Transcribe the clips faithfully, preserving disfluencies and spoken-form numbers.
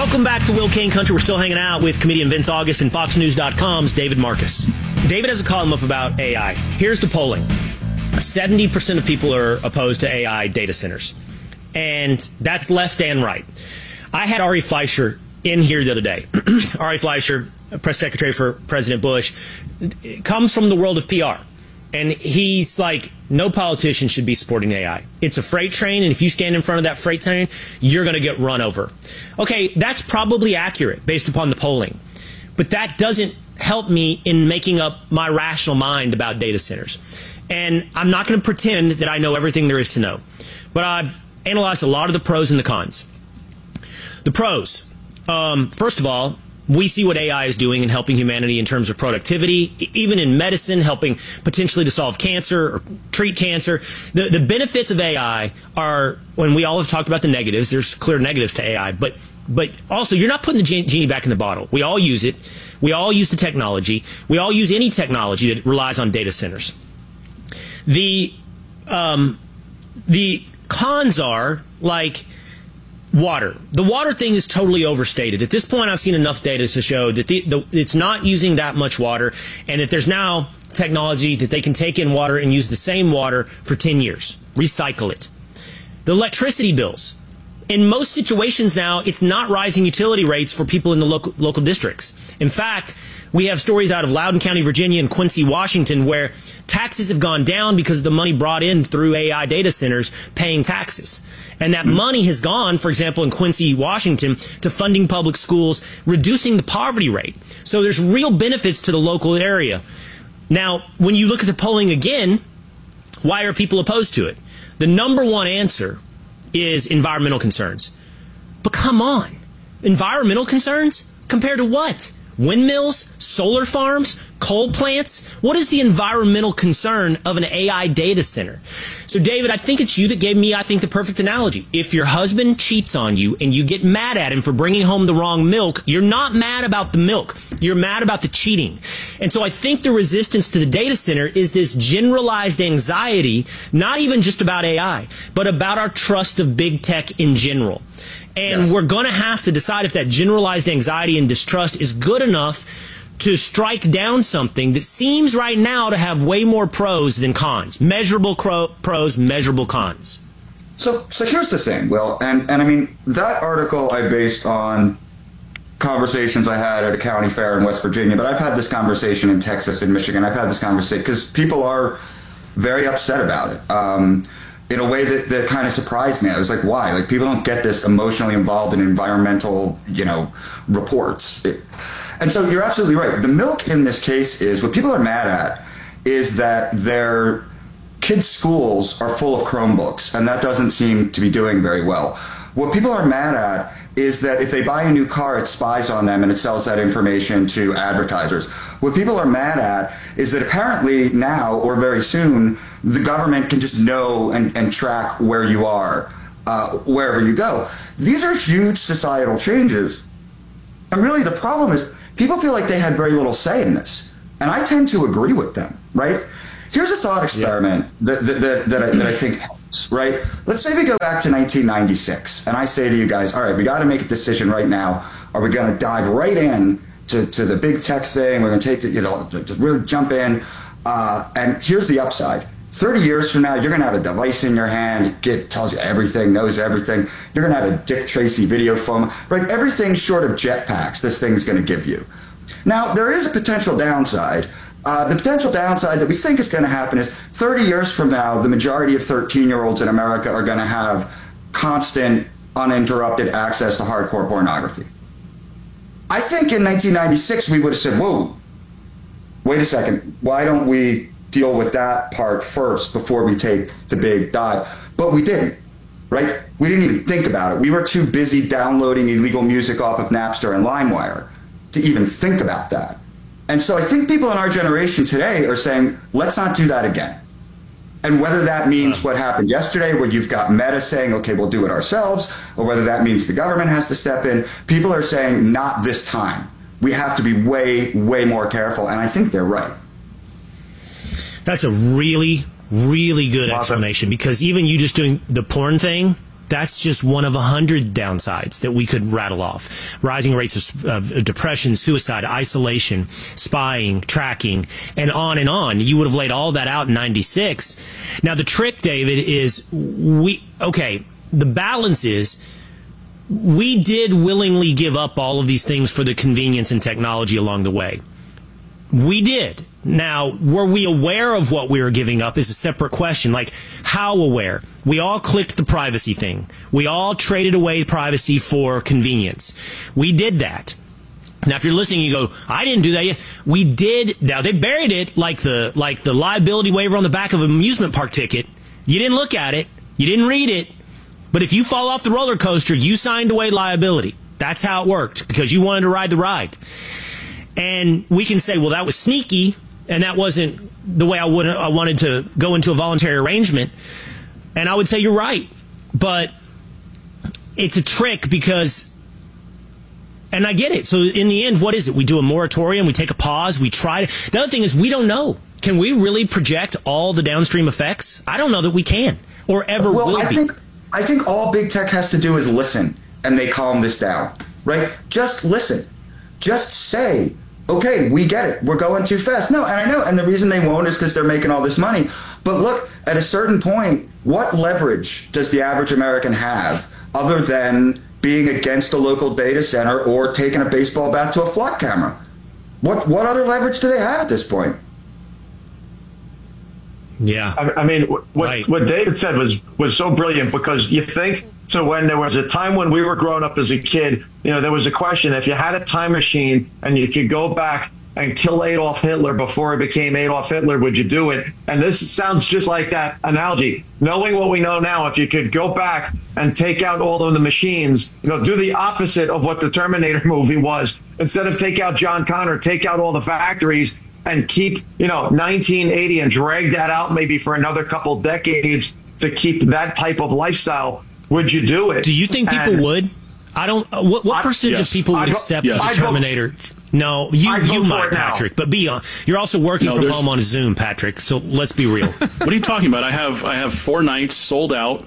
Welcome back to Will Kane Country. We're still hanging out with comedian Vince August and Fox News dot com's David Marcus. David has a column up about A I. Here's the polling. seventy percent of people are opposed to A I data centers. And that's left and right. I had Ari Fleischer in here the other day. Ari Fleischer, press secretary for President Bush, comes from the world of P R. And he's like, no politician should be supporting A I. It's a freight train, and if you stand in front of that freight train, you're going to get run over. Okay, that's probably accurate based upon the polling. But that doesn't help me in making up my rational mind about data centers. And I'm not going to pretend that I know everything there is to know. But I've analyzed a lot of the pros and the cons. The pros. Um, first of all, we see what A I is doing in helping humanity in terms of productivity, even in medicine, helping potentially to solve cancer or treat cancer. The, the benefits of A I are, when we all have talked about the negatives, there's clear negatives to A I, but but also you're not putting the genie back in the bottle. We all use it. We all use the technology. We all use any technology that relies on data centers. The, um, the cons are like water. The water thing is totally overstated. At this point, I've seen enough data to show that the, the, it's not using that much water, and that there's now technology that they can take in water and use the same water for ten years. Recycle it. The electricity bills. In most situations now, it's not rising utility rates for people in the local, local districts. In fact, we have stories out of Loudoun County, Virginia, and Quincy, Washington, where taxes have gone down because of the money brought in through A I data centers paying taxes. And that money has gone, for example, in Quincy, Washington, to funding public schools, reducing the poverty rate. So there's real benefits to the local area. Now, when you look at the polling again, why are people opposed to it? The number one answer is environmental concerns. But come on, environmental concerns? Compared to what? Windmills? Solar farms? Coal plants? What is the environmental concern of an A I data center? So, David, I think it's you that gave me, I think, the perfect analogy. If your husband cheats on you and you get mad at him for bringing home the wrong milk, you're not mad about the milk. You're mad about the cheating. And so I think the resistance to the data center is this generalized anxiety, not even just about A I, but about our trust of big tech in general. And yes, we're going to have to decide if that generalized anxiety and distrust is good enough to strike down something that seems right now to have way more pros than cons. Measurable pros, measurable cons. So, so here's the thing, Will, and, and I mean, that article I based on conversations I had at a county fair in West Virginia, but I've had this conversation in Texas and Michigan. I've had this conversation because people are very upset about it. Um, in a way that, that kind of surprised me. I was like, why? Like, people don't get this emotionally involved in environmental, you know, reports. It, and so you're absolutely right. The milk in this case is, what people are mad at is that their kids' schools are full of Chromebooks, and that doesn't seem to be doing very well. What people are mad at is that if they buy a new car, it spies on them and it sells that information to advertisers. What people are mad at is that apparently now, or very soon, the government can just know and, and track where you are, uh, wherever you go. These are huge societal changes. And really the problem is people feel like they had very little say in this. And I tend to agree with them, right? Here's a thought experiment yeah. that, that, that, that, I, that I think helps, right? Let's say we go back to nineteen ninety-six, and I say to you guys, all right, we got to make a decision right now. Are we going to dive right in to, to the big tech thing? We're going to take the, you know, to really jump in. Uh, and here's the upside. thirty years from now, you're going to have a device in your hand. It tells you everything, knows everything. You're going to have a Dick Tracy video phone, right? Everything short of jetpacks, this thing's going to give you. Now, there is a potential downside. Uh, the potential downside that we think is going to happen is thirty years from now, the majority of thirteen-year-olds in America are going to have constant, uninterrupted access to hardcore pornography. I think in nineteen ninety-six, we would have said, whoa, wait a second, why don't we deal with that part first before we take the big dive? But we didn't, right? We didn't even think about it. We were too busy downloading illegal music off of Napster and LimeWire to even think about that. And so I think people in our generation today are saying, let's not do that again. And whether that means what happened yesterday, where you've got Meta saying, okay, we'll do it ourselves, or whether that means the government has to step in, people are saying, not this time. We have to be way, way more careful. And I think they're right. That's a really, really good explanation, because even you just doing the porn thing, That's just one of a hundred downsides that we could rattle off. Rising rates of, of depression, suicide, isolation, spying, tracking, and on and on. You would have laid all that out in ninety-six. Now, the trick, David, is we, okay, the balance is we did willingly give up all of these things for the convenience and technology along the way. We did. Now, were we aware of what we were giving up is a separate question. Like, how aware? We all clicked the privacy thing. We all traded away privacy for convenience. We did that. Now, if you're listening, you go, I didn't do that yet. We did. Now, they buried it like the, like the liability waiver on the back of an amusement park ticket. You didn't look at it. You didn't read it. But if you fall off the roller coaster, you signed away liability. That's how it worked, because you wanted to ride the ride. And we can say, well, that was sneaky, and that wasn't the way I would I wanted to go into a voluntary arrangement. And I would say you're right. But it's a trick because, and I get it. So in the end, what is it? We do a moratorium, we take a pause, we try. The other thing is we don't know. Can we really project all the downstream effects? I don't know that we can or ever well, will I be. Think, I think all big tech has to do is listen, and they calm this down, right? Just listen. Just say, okay, we get it. We're going too fast. No, and I know. And the reason they won't is because they're making all this money. But look, at a certain point, what leverage does the average American have other than being against a local data center or taking a baseball bat to a flock camera? What what other leverage do they have at this point? Yeah. I, I mean, what right. what David said was was so brilliant, because you think, so when there was a time when we were growing up as a kid, you know, there was a question, if you had a time machine and you could go back and kill Adolf Hitler before he became Adolf Hitler, would you do it? And this sounds just like that analogy. Knowing what we know now, if you could go back and take out all of the machines, you know, do the opposite of what the Terminator movie was. Instead of take out John Connor, take out all the factories and keep, you know, nineteen eighty and drag that out maybe for another couple decades to keep that type of lifestyle. Would you do it? Do you think people and, would? I don't. Uh, what what I, percentage yes. of people would I, accept yes. the Terminator? Vote, no, you you might, Patrick. But be on. You're also working no, from home on Zoom, Patrick. So let's be real. What are you talking about? I have I have four nights sold out.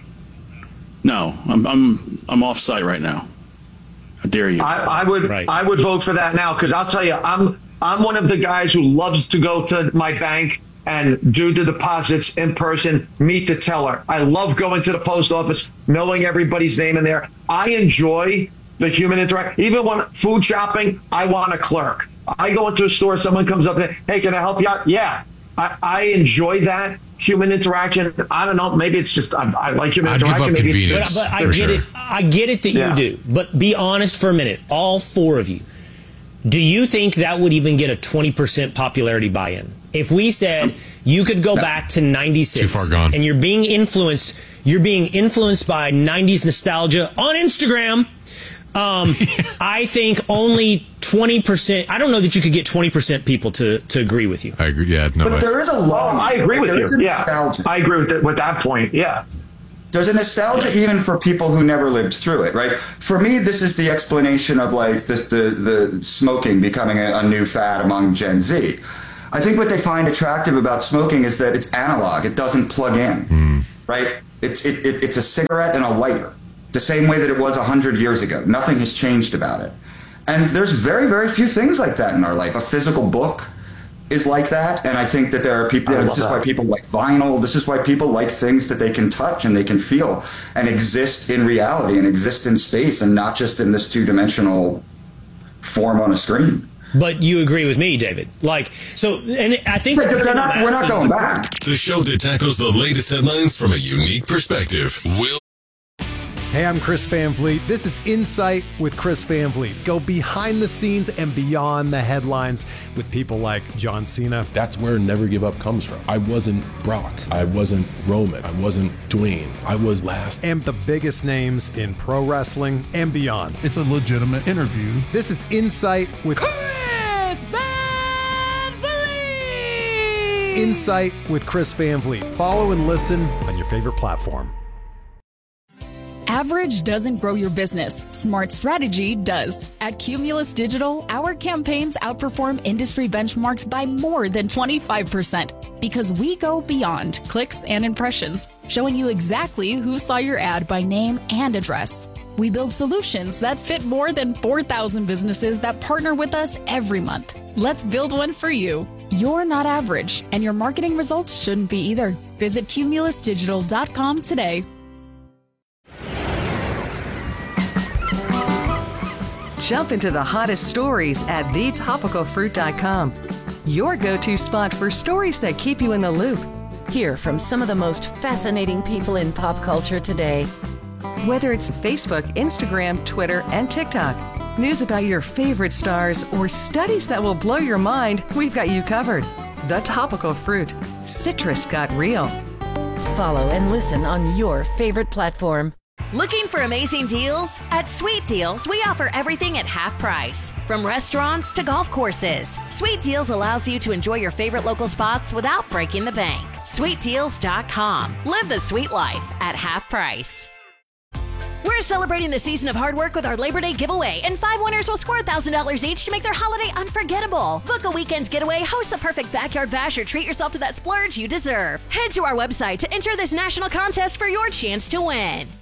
No, I'm I'm I'm off site right now. How dare you? I, I would right. I would vote for that now, because I'll tell you, I'm I'm one of the guys who loves to go to my bank and do the deposits in person, meet the teller. I love going to the post office, knowing everybody's name in there. I enjoy the human interaction. Even when food shopping, I want a clerk. I go into a store, someone comes up and, hey, can I help you out? Yeah. I, I enjoy that human interaction. I don't know. Maybe it's just I, I like human I'd interaction. Give up maybe convenience, but, but I get sure. it. I get it that yeah. you do. But be honest for a minute. All four of you. Do you think that would even get a twenty percent popularity buy-in? If we said you could go back to ninety-six Too far gone. and you're being influenced, you're being influenced by nineties nostalgia on Instagram, um, I think only twenty percent. I don't know that you could get twenty percent people to, to agree with you. I agree. Yeah, no But way. there is a lot. Oh, I agree with there you. Yeah, I agree with that, with that point. Yeah. There's a nostalgia even for people who never lived through it, right? For me, this is the explanation of like the the, the smoking becoming a, a new fad among Gen Z. I think what they find attractive about smoking is that it's analog. It doesn't plug in, mm. right? It's it, it, it's a cigarette and a lighter, the same way that it was one hundred years ago. Nothing has changed about it. And there's very, very few things like that in our life. A physical book is like that, and I think that there are people, this is that. why people like vinyl, this is why people like things that they can touch and they can feel and exist in reality and exist in space and not just in this two-dimensional form on a screen. But you agree with me, David. Like, so, and I think but they're not, we're not going back. The show that tackles the latest headlines from a unique perspective. Will Hey, I'm Chris Van Vliet. This is Insight with Chris Van Vliet. Go behind the scenes and beyond the headlines with people like John Cena. That's where Never Give Up comes from. I wasn't Brock. I wasn't Roman. I wasn't Dwayne. I was last. And the biggest names in pro wrestling and beyond. It's a legitimate interview. This is Insight with Chris Van Vliet. Insight with Chris Van Vliet. Follow and listen on your favorite platform. Average doesn't grow your business. Smart strategy does. At Cumulus Digital, our campaigns outperform industry benchmarks by more than twenty-five percent because we go beyond clicks and impressions. showing you exactly who saw your ad by name and address. We build solutions that fit more than four thousand businesses that partner with us every month. Let's build one for you. You're not average, and your marketing results shouldn't be either. Visit cumulus digital dot com today. Jump into the hottest stories at the topical fruit dot com. Your go-to spot for stories that keep you in the loop. Hear from some of the most fascinating people in pop culture today. Whether it's Facebook, Instagram, Twitter, and TikTok, news about your favorite stars, or studies that will blow your mind, we've got you covered. The Topical Fruit. Citrus got real. Follow and listen on your favorite platform. Looking for amazing deals? At Sweet Deals, we offer everything at half price. From restaurants to golf courses, Sweet Deals allows you to enjoy your favorite local spots without breaking the bank. sweet deals dot com. Live the sweet life at half price. We're celebrating the season of hard work with our Labor Day giveaway, and five winners will score one thousand dollars each to make their holiday unforgettable. Book a weekend getaway, host the perfect backyard bash, or treat yourself to that splurge you deserve. Head to our website to enter this national contest for your chance to win.